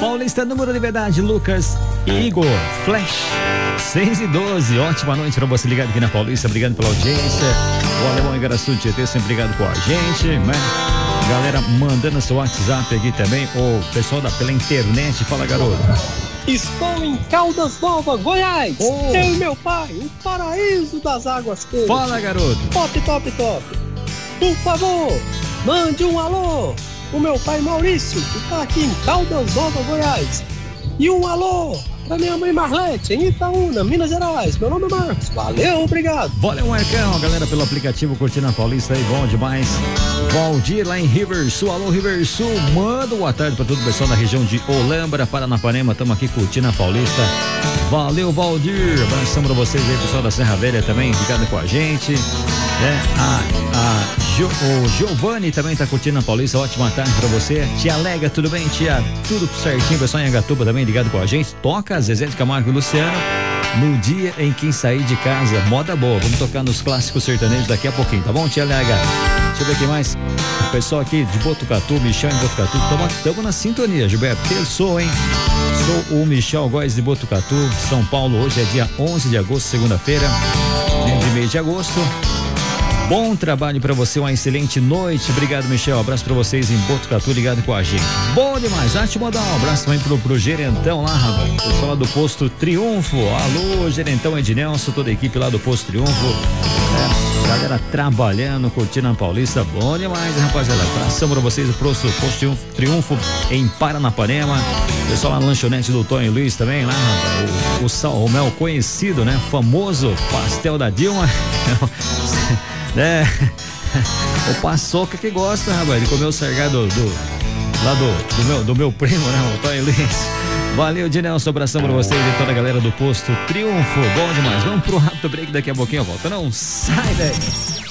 Paulista, número de verdade, Lucas, Igor, Flash, 6:12. Ótima noite pra você ligado aqui na Paulista, obrigado pela audiência. O Alemão Igaraçu Tietê, sempre obrigado com a gente, né? Galera mandando seu WhatsApp aqui também, o pessoal pela internet, fala garoto. Estou em Caldas Novas, Goiás. Eu e meu pai, o paraíso das águas quentes. Fala garoto. Top, top, top. Por favor, mande um alô. O meu pai Maurício, que está aqui em Caldas Novas, Goiás. E um alô pra minha mãe Marlete, em Itaúna, Minas Gerais. Meu nome é Marcos. Valeu, obrigado. Valeu, Marcão. Galera, pelo aplicativo curtindo a Paulista aí, bom demais. Valdir lá em Riversul. Alô, Riversul. Manda boa tarde pra todo o pessoal da região de Olambra, Paranapanema. Estamos aqui curtindo a Paulista. Valeu, Valdir. Abração pra vocês aí, pessoal da Serra Velha também, ligado com a gente. O Giovanni também tá curtindo a Paulista. Ótima tarde pra você. Tia Lega, tudo bem, tia? Tudo certinho, pessoal em Agatuba também ligado com a gente. Toca Zezé de Camargo e Luciano no dia em que sair de casa. Moda boa, vamos tocar nos clássicos sertanejos daqui a pouquinho, tá bom, tia Lega? Deixa eu ver quem mais. O pessoal aqui de Botucatu, Michel em Botucatu, tamo na sintonia, Gilberto. Terçou, hein? Sou o Michel Góes de Botucatu, São Paulo. Hoje é dia 11 de agosto, segunda-feira, de mês de agosto. Bom trabalho pra você, uma excelente noite. Obrigado, Michel. Abraço pra vocês em Botucatu, ligado com a gente. Bom demais. Já te mandar um abraço também pro Gerentão lá, rapaz. Pessoal lá do Posto Triunfo. Alô, Gerentão Ednelson, toda a equipe lá do Posto Triunfo. Galera trabalhando, curtindo a Paulista. Bom demais, rapaziada. Abração pra vocês do Posto Triunfo em Paranapanema. Pessoal lá na lanchonete do Tonho Luiz também, lá, rapaz. O Sal Romel, conhecido, né? Famoso pastel da Dilma. O Paçoca que gosta, rapaz, de comer o sargado do meu primo, né, o Tonho Luiz. Valeu, Dinelson, abração pra vocês e toda a galera do Posto Triunfo. Bom demais, vamos pro rápido break, daqui a pouquinho eu volto. Não sai daí.